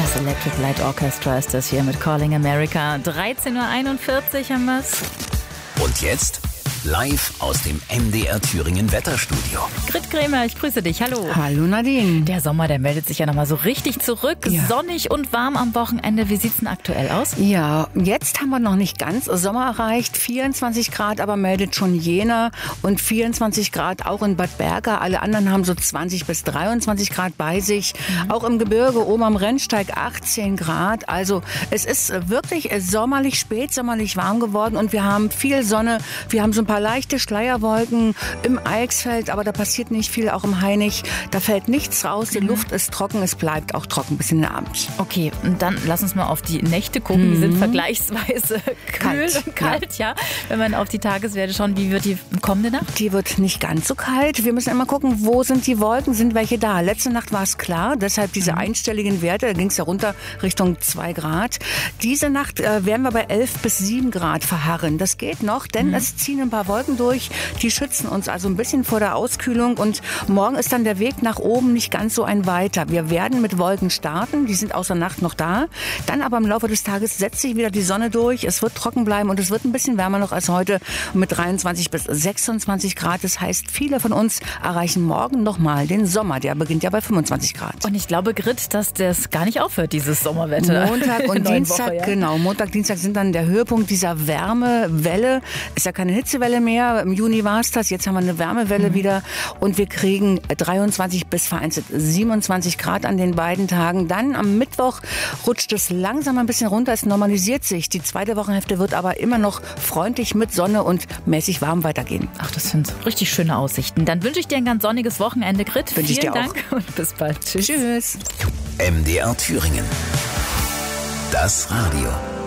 Das Electric Light Orchestra ist das hier mit Calling America. 13.41 Uhr haben wir's. Und jetzt live aus dem MDR Thüringen Wetterstudio. Grit Krämer, ich grüße dich. Hallo. Hallo Nadine. Der Sommer, der meldet sich ja nochmal so richtig zurück. Ja. Sonnig und warm am Wochenende. Wie sieht's denn aktuell aus? Ja, jetzt haben wir noch nicht ganz Sommer erreicht. 24 Grad, aber meldet schon Jena und 24 Grad auch in Bad Berka. Alle anderen haben so 20 bis 23 Grad bei sich. Auch im Gebirge oben am Rennsteig 18 Grad. Also es ist wirklich sommerlich, spätsommerlich warm geworden und wir haben viel Sonne. Wir haben so ein paar leichte Schleierwolken im Eichsfeld, aber da passiert nicht viel, auch im Hainich. Da fällt nichts raus, die Luft ist trocken, es bleibt auch trocken bis in den Abend. Okay, und dann lass uns mal auf die Nächte gucken. Die sind vergleichsweise kühl und kalt, ja. Wenn man auf die Tageswerte schaut, wie wird die kommende Nacht? Die wird nicht ganz so kalt. Wir müssen immer gucken, wo sind die Wolken, sind welche da. Letzte Nacht war es klar, deshalb diese einstelligen Werte, da ging es ja runter Richtung 2 Grad. Diese Nacht werden wir bei 11 bis 7 Grad verharren. Das geht noch, denn es ziehen ein paar Wolken durch, die schützen uns also ein bisschen vor der Auskühlung und morgen ist dann der Weg nach oben nicht ganz so ein weiter. Wir werden mit Wolken starten, die sind außer Nacht noch da, dann aber im Laufe des Tages setzt sich wieder die Sonne durch, es wird trocken bleiben und es wird ein bisschen wärmer noch als heute mit 23 bis 26 Grad. Das heißt, viele von uns erreichen morgen nochmal den Sommer, der beginnt ja bei 25 Grad. Und ich glaube, Grit, dass das gar nicht aufhört, dieses Sommerwetter. Montag und Dienstag, Woche, ja. Genau, Montag, Dienstag sind dann der Höhepunkt dieser Wärmewelle. Ist ja keine Hitzewelle mehr, im Juni war es das, jetzt haben wir eine Wärmewelle wieder und wir kriegen 23 bis vereinzelt 27 Grad an den beiden Tagen. Dann am Mittwoch rutscht es langsam ein bisschen runter, es normalisiert sich. Die zweite Wochenhälfte wird aber immer noch freundlich mit Sonne und mäßig warm weitergehen. Ach, das sind richtig schöne Aussichten. Dann wünsche ich dir ein ganz sonniges Wochenende, Grit. Wünsche ich dir Vielen Dank und bis bald. Tschüss. Tschüss. MDR Thüringen. Das Radio.